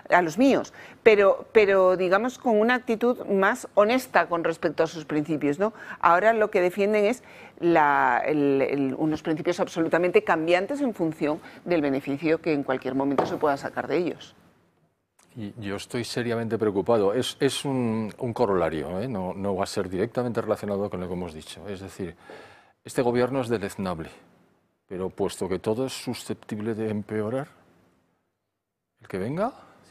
a los míos, pero digamos con una actitud más honesta con respecto a sus principios, ¿no? Ahora lo que defienden es unos principios absolutamente cambiantes en función del beneficio que en cualquier momento se pueda sacar de ellos. Y yo estoy seriamente preocupado. Es un corolario, ¿eh? No va a ser directamente relacionado con lo que hemos dicho. Es decir, este gobierno es deleznable, pero puesto que todo es susceptible de empeorar, ¿el que venga?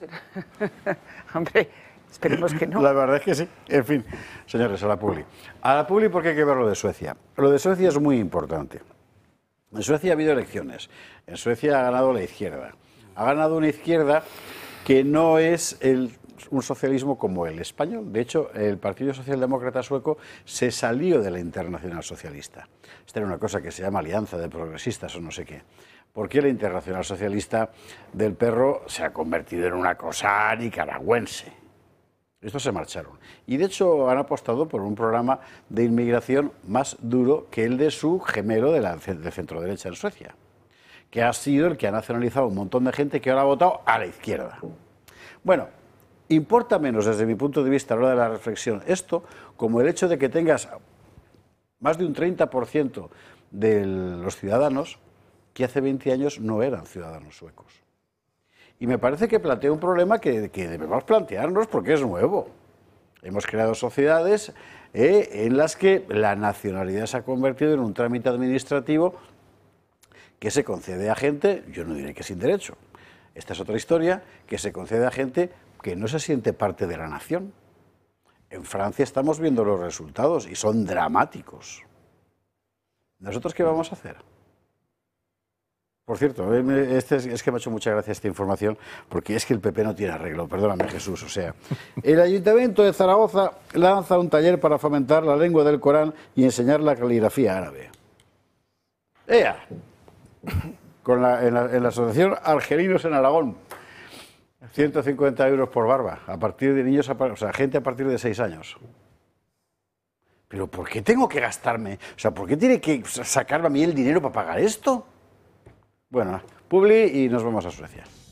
Hombre, esperemos que no. La verdad es que sí. En fin, señores, a la publi. A la publi porque hay que ver lo de Suecia. Lo de Suecia es muy importante. En Suecia ha habido elecciones. En Suecia ha ganado la izquierda. Ha ganado una izquierda que no es un socialismo como el español. De hecho, el Partido Socialdemócrata Sueco se salió de la Internacional Socialista. Esta era una cosa que se llama Alianza de Progresistas o no sé qué. Porque la Internacional Socialista del Perro se ha convertido en una cosa nicaragüense. Estos se marcharon. Y de hecho han apostado por un programa de inmigración más duro que el de su gemelo de centro-derecha en Suecia, que ha sido el que ha nacionalizado un montón de gente que ahora ha votado a la izquierda. Bueno, importa menos desde mi punto de vista a la hora de la reflexión esto como el hecho de que tengas más de un 30% de los ciudadanos que hace 20 años no eran ciudadanos suecos. Y me parece que plantea un problema que debemos plantearnos porque es nuevo. Hemos creado sociedades en las que la nacionalidad se ha convertido en un trámite administrativo que se concede a gente, yo no diré que sin derecho, esta es otra historia, que se concede a gente que no se siente parte de la nación. En Francia estamos viendo los resultados y son dramáticos. ¿Nosotros qué vamos a hacer? Por cierto, es que me ha hecho mucha gracia esta información, porque es que el PP no tiene arreglo, perdóname Jesús, o sea, el Ayuntamiento de Zaragoza lanza un taller para fomentar la lengua del Corán y enseñar la caligrafía árabe. ¡Ea! En la Asociación Argelinos en Aragón, 150 euros por barba, a partir de niños, o sea, gente a partir de 6 años. ¿Pero por qué tengo que gastarme? O sea, ¿por qué tiene que sacarme a mí el dinero para pagar esto? Bueno, publi y nos vamos a Suecia.